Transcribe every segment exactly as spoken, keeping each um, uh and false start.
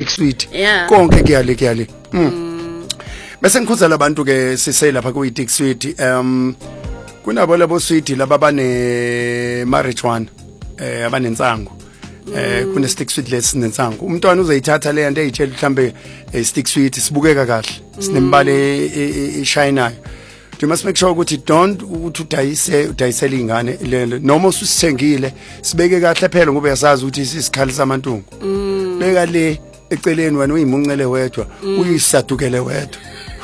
Dick Sweet konke kuyale kuyale mm. Bese ngikhuza labantu ke sise lapha ku Dick Sweet um kunabo labo sweet laba bane marijuana eh abanensango eh kune stick sweet lesinensango umntwana uzoyithatha le nto eyitshela mhlambe stick sweet sibukeka kahle sinembale ishinayo. You must make sure ukuthi don't ukuthi udayise udayisela ingane lelo noma usithengile sibeke kahle phela ngoba yasazi ukuthi isikhali samantungu beka le eceleni wena uyimuncele wedwa uyisadukele wedwa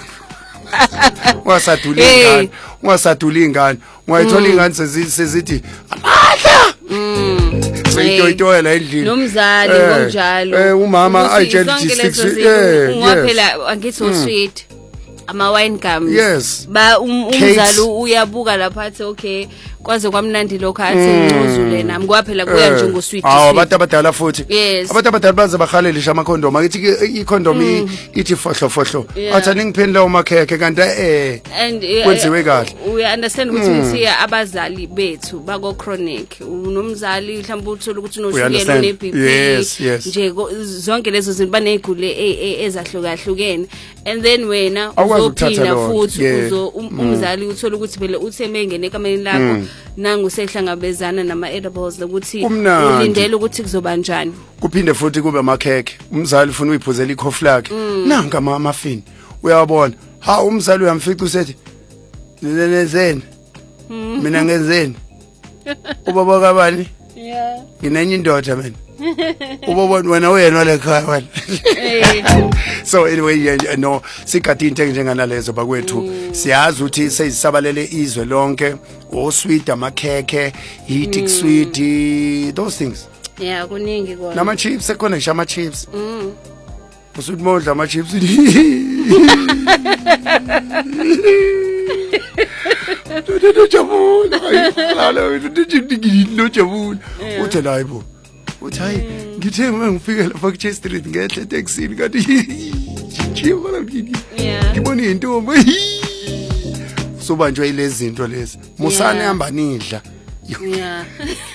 wasadula ingane wasadula ingane ungayithola ingane sezithi amandla seyitoyitoyela endlini nomzali ngonjalo eh umama ayitshela ukuthi eh ngaphela angithi so sweet ama wine gums yes ba umzali uyabuka lapha athi okay kwaze kwamnandi lokho athi ngcuzule nami kwaphela kuya njengo sweet ah abantu abadala futhi abantu abadala baze bakhalelisha ama condom akithi i condom ithi fohlo fohlo athi ningiphendla umakhekhe kanti eh kwenziwe kahle we understand ukuthi ngithiya abazali bethu bako chronic unomzali mhlawumbe uthola ukuthi unoshukela ne B P nje zonke lezo zinto banezigule ezahlukahlukene and then wena uzophina futhi uzo umzali uthola ukuthi phela utheme ngene ekameni lakho nangu sehlangabezana nama edibles ukuthi ulindele ukuthi kuzobanjani kuphinde futhi kube amakhekhe umzali ufuna uyiphuzela ikhofi lakhe nanga ama muffin uyabona ha umzali uyamfica usethi nenzeni mina ngenzeni ubaba kabani yeah nginenye indoda mina ubaba wena uyena lekhaya wena so anyway yeah, no sikhathi into njenganalezo bakwethu siyazi ukuthi sezisabalele izwe lonke o sweet amakhekhe Dick Sweet those things yeah kuningi kona nama chips ekhona ngisho ama chips mm usuthi modla ama chips Nojabula hayi nojabula nojabula uthi la yibo uthi hayi ngithe ngifike lapha ku Chester Street ngehle taxini kanti chiba la ngini ngibona intombi sobanjwa ilezi zinto lezi musane hamba nidla yeah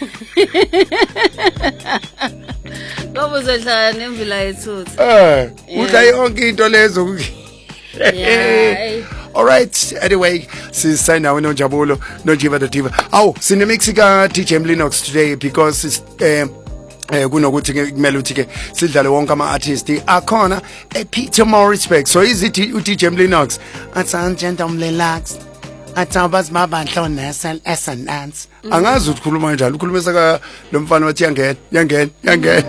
ngoba uzohlala nemvila yethu eh udla yonke into lezo yeah all right anyway sisayina nawe noJabulo noJiva the Diva awu sine Mexica D J Mlinox today because it's um eh kunokuthi kumele uthi ke sidlale wonke ama artists akhona e Peter Morrisburg so izithi u D J Mlinox atsan gentleman relax athaba mabandla nesel essence angazi ukukhuluma njalo ukhuluma saka lo mfana wathi yangena yangena yangena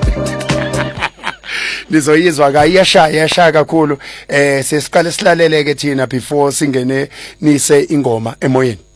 nizoyizwa ka iyashaya yashaya kakhulu eh sesiqale silaleleke thina before singene nise ingoma emoyeni.